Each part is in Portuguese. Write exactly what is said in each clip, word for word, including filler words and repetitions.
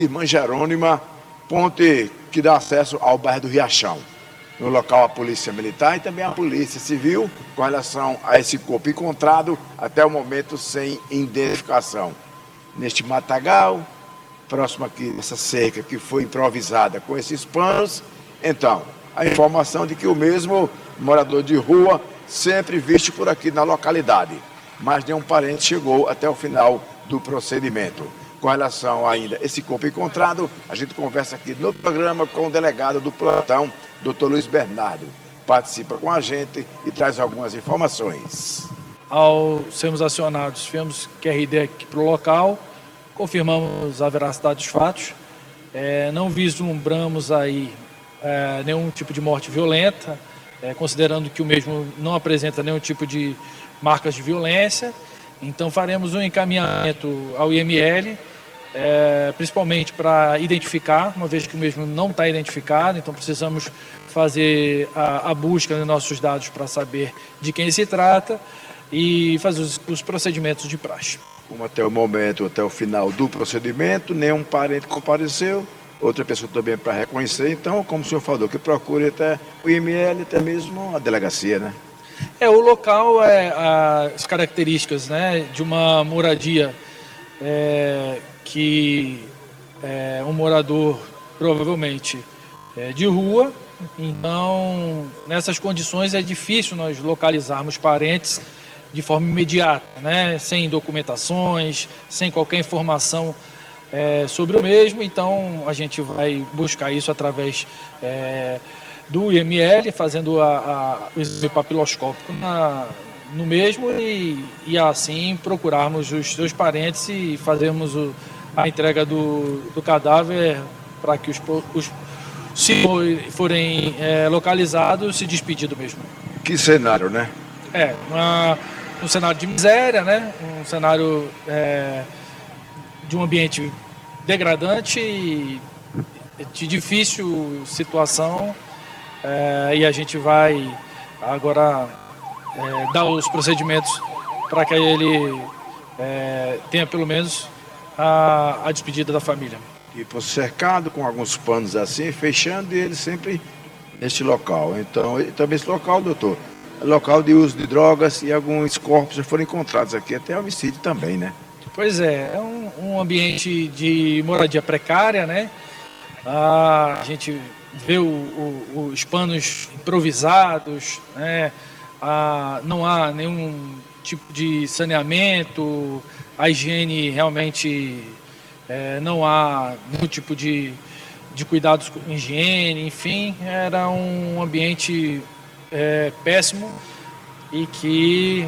Irmã Jerônima, ponte que dá acesso ao bairro do Riachão. No local a Polícia Militar e também a Polícia Civil, com relação a esse corpo encontrado, até o momento sem identificação. Neste matagal, próximo aqui dessa cerca que foi improvisada com esses panos, então, a informação de que o mesmo morador de rua sempre visto por aqui na localidade, mas nenhum parente chegou até o final do procedimento. Com relação ainda a esse corpo encontrado, a gente conversa aqui no programa com o delegado do plantão, doutor Luiz Bernardo. Participa com a gente e traz algumas informações. Ao sermos acionados, tivemos Q R D aqui para o local, confirmamos a veracidade dos fatos, é, não vislumbramos aí é, nenhum tipo de morte violenta, é, considerando que o mesmo não apresenta nenhum tipo de marcas de violência, então faremos um encaminhamento ao I M L, É, principalmente para identificar, uma vez que o mesmo não está identificado, então precisamos fazer a, a busca nos nossos dados para saber de quem se trata e fazer os, os procedimentos de praxe. Como até o momento, até o final do procedimento, nenhum parente compareceu, outra pessoa também para reconhecer, então, como o senhor falou, que procure até o I M L, até mesmo a delegacia, né? É, o local, é, as características, né, de uma moradia é, que é um morador provavelmente é, de rua, então nessas condições é difícil nós localizarmos parentes de forma imediata, né? Sem documentações, sem qualquer informação é, sobre o mesmo, então a gente vai buscar isso através é, do I M L, fazendo a, a, o exame papiloscópico na, no mesmo e, e assim procurarmos os seus parentes e fazermos o, a entrega do, do cadáver para que os, os se forem é, localizados, se despedir do mesmo. Que cenário, né? É, uma, um cenário de miséria, né? Um cenário é, de um ambiente degradante e de difícil situação, é, e a gente vai agora é, dar os procedimentos para que ele é, tenha pelo menos a, a despedida da família. E por cercado com alguns panos assim, fechando, e ele sempre neste local. Então, e também esse local, doutor, é local de uso de drogas e alguns corpos já foram encontrados aqui, até homicídio também, né? Pois é, é um, um ambiente de moradia precária, né? Ah, a gente vê o, o, os panos improvisados, né? Ah, não há nenhum tipo de saneamento, a higiene realmente é, não há nenhum tipo de, de cuidados com higiene, enfim, era um ambiente é, péssimo e que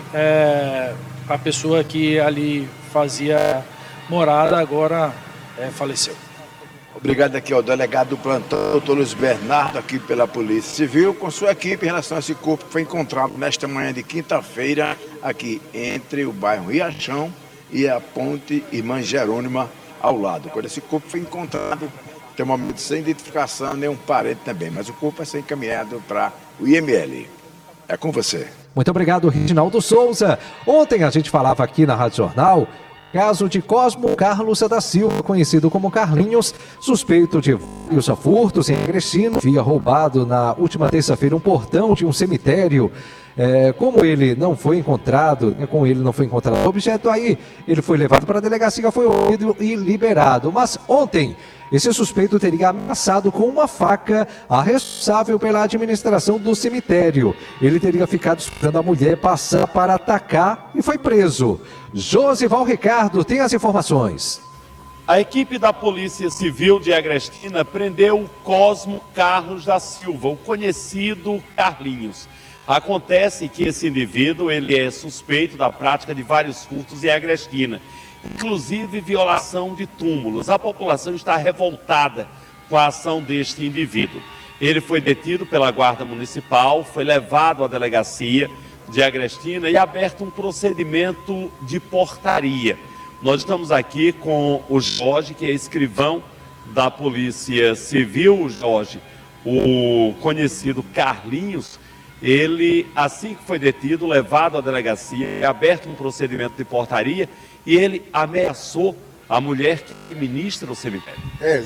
é, a pessoa que ali fazia morada agora é, faleceu. Obrigado aqui ao delegado do plantão, doutor Luiz Bernardo, aqui pela Polícia Civil, com sua equipe em relação a esse corpo que foi encontrado nesta manhã de quinta-feira, aqui entre o bairro Riachão e a ponte Irmã Jerônima ao lado. Quando esse corpo foi encontrado, tem um momento sem identificação, nenhum parente também, mas o corpo vai ser encaminhado para o I M L. É com você. Muito obrigado, Reginaldo Souza. Ontem a gente falava aqui na Rádio Jornal caso de Cosmo Carlos da Silva, conhecido como Carlinhos, suspeito de vários furtos em Agrestino, havia roubado na última terça-feira um portão de um cemitério. É, como ele não foi encontrado, com ele não foi encontrado o objeto, aí ele foi levado para a delegacia, foi ouvido e liberado. Mas ontem, esse suspeito teria ameaçado com uma faca a responsável pela administração do cemitério. Ele teria ficado esperando a mulher passar para atacar e foi preso. Josival Ricardo tem as informações. A equipe da Polícia Civil de Agrestina prendeu o Cosmo Carlos da Silva, o conhecido Carlinhos. Acontece que esse indivíduo ele é suspeito da prática de vários furtos em Agrestina, inclusive violação de túmulos. A população está revoltada com a ação deste indivíduo. Ele foi detido pela Guarda Municipal, foi levado à delegacia de Agrestina e aberto um procedimento de portaria. Nós estamos aqui com o Jorge, que é escrivão da Polícia Civil. O Jorge, o conhecido Carlinhos, ele, assim que foi detido, levado à delegacia, aberto um procedimento de portaria e ele ameaçou a mulher que administra o cemitério. É,